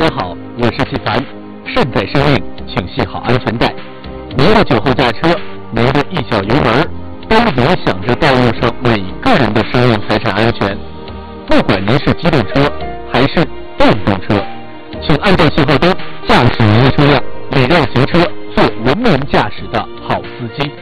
好，我是纪凡。善待生命，请系好安全带。您的酒后驾车，您的一脚油门，都影响着道路上每个人的生命财产安全。不管您是机动车还是电动车，请按照信号灯驾驶您的车辆，礼让行车，做文明驾驶的好司机。